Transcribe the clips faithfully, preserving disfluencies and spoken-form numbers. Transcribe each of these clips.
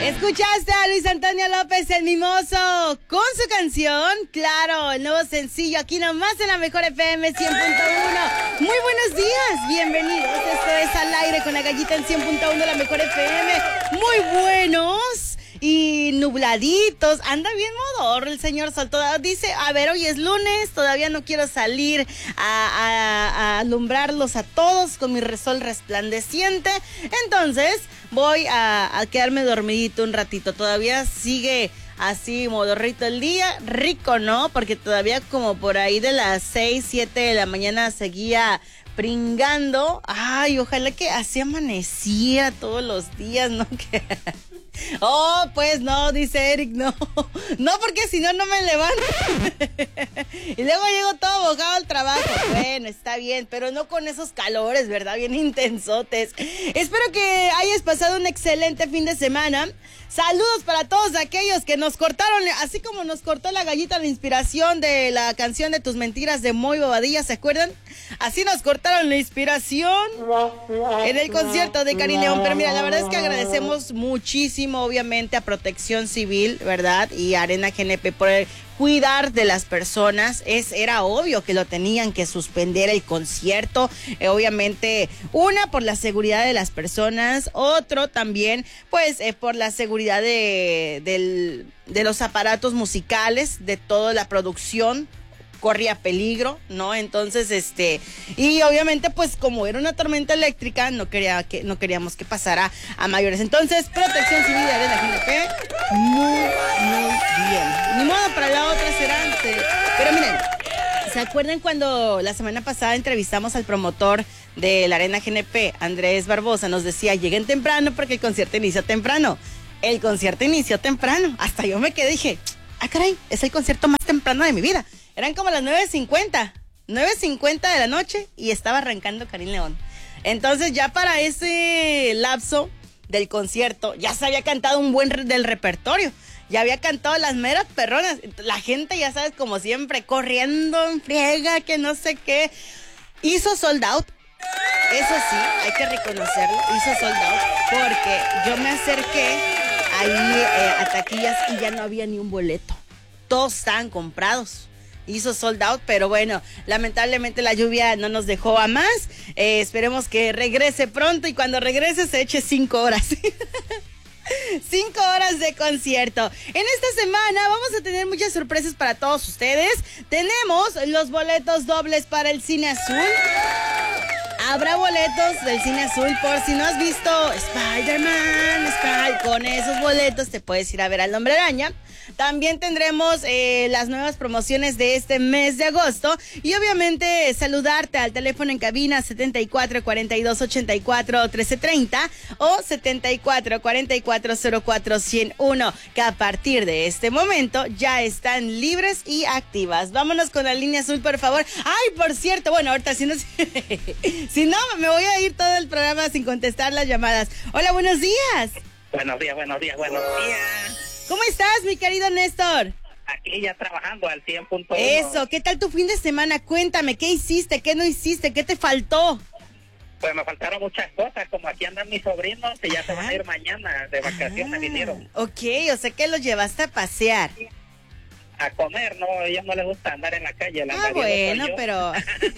Escuchaste a Luis Antonio López, el Mimoso, con su canción, claro, el nuevo sencillo, aquí nomás en la Mejor F M cien punto uno. Muy buenos días, bienvenidos, esto es Al Aire con la Gallita en cien punto uno, la Mejor F M. Muy buenos y nubladitos, anda bien modorro el señor Sol, toda, dice, a ver, hoy es lunes, todavía no quiero salir a, a, a alumbrarlos a todos con mi sol resplandeciente, entonces voy a, a quedarme dormidito un ratito, todavía sigue así modorrito el día, rico, ¿no? Porque todavía como por ahí de las seis, siete de la mañana seguía pringando, ay, ojalá que así amaneciera todos los días, ¿no? Que... Oh, pues no, dice Eric, no, no, porque si no, no me levanto. Y luego llego todo mojado al trabajo. Bueno, está bien, pero no con esos calores, ¿verdad? Bien intensotes. Espero que hayas pasado un excelente fin de semana. Saludos para todos aquellos que nos cortaron, así como nos cortó la Gallita la inspiración de la canción de Tus Mentiras de Moy Bobadilla, ¿se acuerdan? Así nos cortaron la inspiración en el concierto de Karin León. Pero mira, la verdad es que agradecemos muchísimo, obviamente, a Protección Civil, ¿verdad? Y a Arena G N P por el cuidar de las personas. Es, era obvio que lo tenían que suspender el concierto, eh, obviamente, una por la seguridad de las personas, otro también, pues, eh, por la seguridad de, del, de los aparatos musicales, de toda la producción. Corría peligro, ¿no? Entonces, este, y obviamente, pues, como era una tormenta eléctrica, no quería que, no queríamos que pasara a mayores. Entonces, Protección Civil de Arena G N P, muy, muy bien. Ni modo, para la otra serán, sí. Pero miren, ¿se acuerdan cuando la semana pasada entrevistamos al promotor de la Arena G N P, Andrés Barbosa? Nos decía, lleguen temprano porque el concierto inició temprano. El concierto inició temprano. Hasta yo me quedé y dije, ah, caray, es el concierto más temprano de mi vida. Eran como las nueve cincuenta, nueve cincuenta de la noche y estaba arrancando Karin León. Entonces ya para ese lapso del concierto ya se había cantado un buen re- del repertorio. Ya había cantado las meras perronas. La gente, ya sabes, como siempre, corriendo en friega, que no sé qué. Hizo sold out. Eso sí, hay que reconocerlo. Hizo sold out porque yo me acerqué ahí eh, a taquillas y ya no había ni un boleto. Todos estaban comprados. Hizo sold out, pero bueno, lamentablemente la lluvia no nos dejó a más. Eh, esperemos que regrese pronto y cuando regrese se eche cinco horas. Cinco horas de concierto. En esta semana vamos a tener muchas sorpresas para todos ustedes. Tenemos los boletos dobles para el Cine Azul. Habrá boletos del Cine Azul por si no has visto Spider-Man, Spider- con esos boletos te puedes ir a ver al Hombre Araña. También tendremos eh, las nuevas promociones de este mes de agosto y obviamente saludarte al teléfono en cabina setenta y cuatro, cuarenta y dos, ochenta y cuatro, trece treinta o setenta y cuatro, cuarenta y cuatro, cero cuatro, ciento uno, que a partir de este momento ya están libres y activas. Vámonos con la línea azul, por favor. Ay, por cierto, bueno, ahorita si no, si no me voy a ir todo el programa sin contestar las llamadas. Hola, buenos días. Buenos días, buenos días, buenos días. ¿Cómo estás, mi querido Néstor? Aquí ya trabajando al cien punto uno. Eso, ¿qué tal tu fin de semana? Cuéntame, ¿qué hiciste? ¿Qué no hiciste? ¿Qué te faltó? Pues me faltaron muchas cosas, como aquí andan mis sobrinos, que ya se van a ir mañana de vacaciones, ah, vinieron. Ok, o sea que los llevaste a pasear. A comer, no, a ellos no les gusta andar en la calle. La Ah, bueno, pero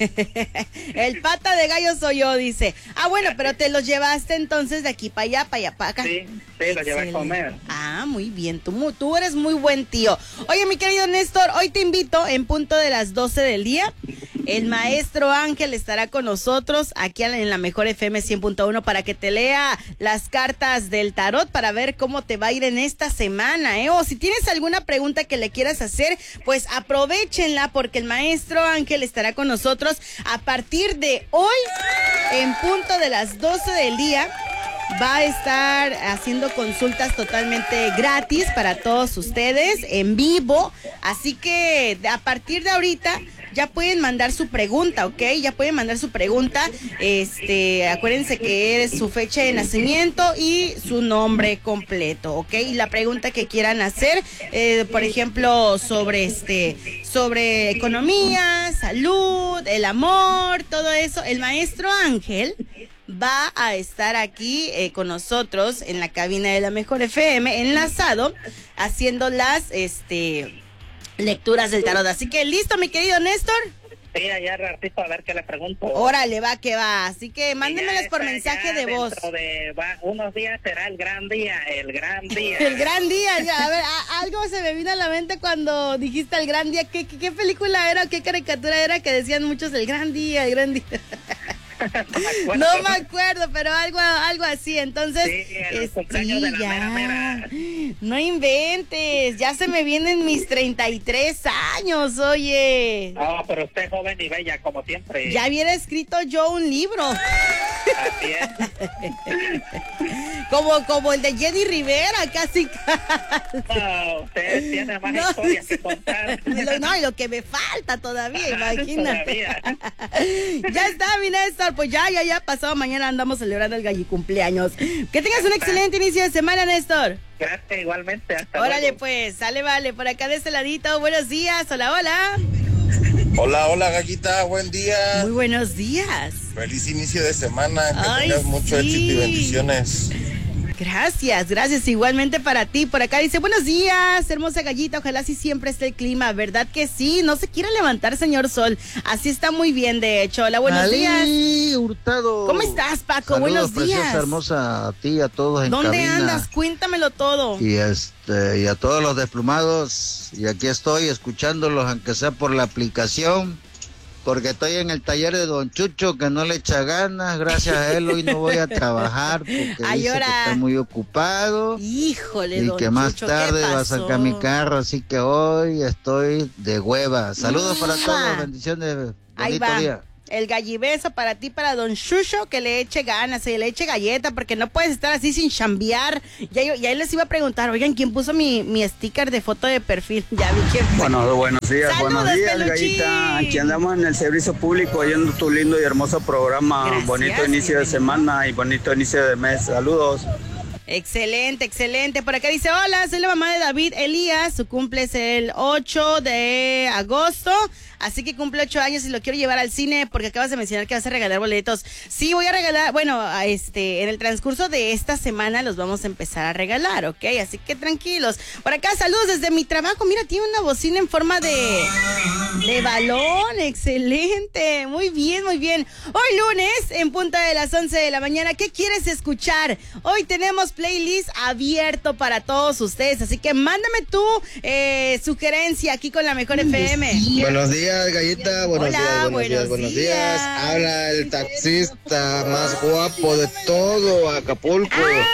el pata de gallo soy yo, dice. Ah, bueno, pero te los llevaste entonces de aquí para allá, para allá, para acá. Sí, sí, los llevé a comer. Ah, muy bien, tú, mu- tú eres muy buen tío. Oye, mi querido Néstor, hoy te invito en punto de las doce del día. El maestro Ángel estará con nosotros aquí en la Mejor F M cien punto uno para que te lea las cartas del tarot para ver cómo te va a ir en esta semana, ¿eh? O si tienes alguna pregunta que le quieras hacer, pues aprovechenla porque el maestro Ángel estará con nosotros a partir de hoy en punto de las doce del día. Va a estar haciendo consultas totalmente gratis para todos ustedes en vivo, así que a partir de ahorita ya pueden mandar su pregunta, ¿ok? Ya pueden mandar su pregunta, este, acuérdense que es su fecha de nacimiento y su nombre completo, ¿ok? Y la pregunta que quieran hacer, eh, por ejemplo, sobre este, sobre economía, salud, el amor, todo eso, el maestro Ángel va a estar aquí eh, con nosotros en la cabina de la Mejor F M, enlazado, haciendo las este lecturas del tarot. Así que, ¿listo, mi querido Néstor? Sí, allá ratito a ver qué le pregunto. Órale, va que va. Así que mándenmelas por mensaje de voz. De va, unos días será el gran día, el gran día. El gran día, ya, a ver, a, algo se me vino a la mente cuando dijiste el gran día. ¿Qué, qué, qué película era, qué caricatura era que decían muchos el gran día, el gran día? No me, no me acuerdo, pero algo algo así, entonces sí, el es, cumpleaños sí, de la ya. mera, mera. No inventes, ya se me vienen mis treinta y tres años, oye. No, pero usted es joven y bella, como siempre. Ya hubiera escrito yo un libro. Así es. Como, como el de Jenny Rivera, casi. No, usted tiene más no, historias que contar. Lo, no, y lo que me falta todavía, imagínate. Todavía. Ya está, mi Néstor, pues ya, ya, ya, pasado mañana andamos celebrando el galli cumpleaños. Que tengas un excelente inicio de semana, Néstor. Gracias, igualmente. Hasta Órale, luego. pues, sale, vale, por acá de este ladito. Buenos días, hola, hola. Hola, hola, Gallita, buen día. Muy buenos días. Feliz inicio de semana, que Ay, tengas mucho sí. éxito y bendiciones. Gracias, gracias, igualmente para ti. Por acá dice, buenos días, hermosa Gallita, ojalá así siempre esté el clima. ¿Verdad que sí? No se quiere levantar, señor Sol. Así está muy bien, de hecho. Hola, buenos Ali días. Hurtado. ¿Cómo estás, Paco? Saludos, buenos días. preciosa, hermosa, a ti, a todos en ¿Dónde cabina. andas? Cuéntamelo todo. Y este, y a todos los desplumados, y aquí estoy escuchándolos, aunque sea por la aplicación, porque estoy en el taller de Don Chucho, que no le echa ganas. Gracias a él hoy no voy a trabajar, porque Ay, dice ahora. que está muy ocupado. Híjole, Y don que más Chucho, ¿qué tarde va a pasó? sacar mi carro, así que hoy estoy de hueva. Saludos para todos, bendiciones, Ahí bonito va. día. El gallibeso para ti, para don Chucho, que le eche ganas, y le eche galleta, porque no puedes estar así sin chambear. Ya, yo, ya les iba a preguntar, oigan, ¿quién puso mi, mi sticker de foto de perfil? Ya vi quién fue. Bueno, buenos días, Saludos, buenos días, Peluchín. Gallita. Aquí andamos en el servicio público oyendo tu lindo y hermoso programa. Gracias, bonito inicio de bienvenido. semana y bonito inicio de mes. Saludos. Excelente, excelente. Por acá dice, hola, soy la mamá de David Elías, su cumple es el ocho de agosto, así que cumple ocho años y lo quiero llevar al cine porque acabas de mencionar que vas a regalar boletos. Sí, voy a regalar, bueno, a este, en el transcurso de esta semana los vamos a empezar a regalar, ¿ok? Así que tranquilos. Por acá, saludos desde mi trabajo. Mira, tiene una bocina en forma de, de balón. Excelente. Muy bien, muy bien. Hoy lunes, en punta de las once de la mañana, ¿qué quieres escuchar? Hoy tenemos playlist abierto para todos ustedes, así que mándame tu eh, sugerencia aquí con la Mejor F M. Buenos días, Gallita. Buenos Hola, días, buenos, buenos días, buenos días. días. Habla el taxista más guapo de todo Acapulco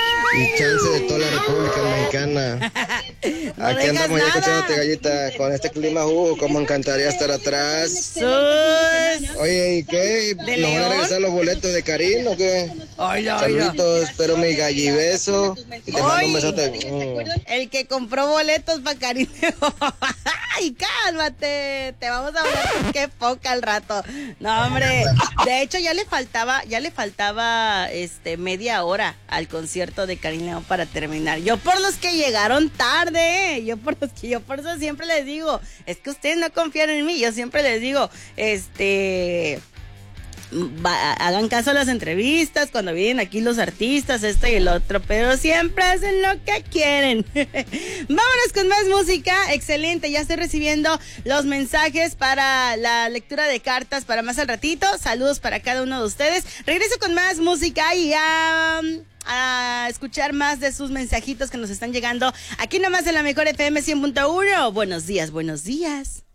y chance de toda la República Mexicana. No Aquí dejas andamos ya nada. escuchándote, Gallita. Con este clima, uh, como encantaría estar atrás. Sus... Oye, ¿y qué? ¿De ¿Nos van a León? regresar los boletos de Karim o qué? Oiga, oiga. Saluditos, espero mi gallibeso y te mando Ay. un besote. Mm. El que compró boletos para Karim. Ay, cálmate. Te vamos a hablar con qué poca al rato. No, hombre. De hecho, ya le faltaba, ya le faltaba este media hora al concierto de Karim León para terminar. Yo por los que llegaron tarde, yo por los que yo por eso siempre les digo, es que ustedes no confían en mí. Yo siempre les digo, este Va, hagan caso a las entrevistas cuando vienen aquí los artistas, esto y el otro, pero siempre hacen lo que quieren. Vámonos con más música. Excelente, ya estoy recibiendo los mensajes para la lectura de cartas para más al ratito. Saludos para cada uno de ustedes. Regreso con más música y a, a escuchar más de sus mensajitos que nos están llegando aquí nomás en la Mejor F M cien punto uno. Buenos días, buenos días.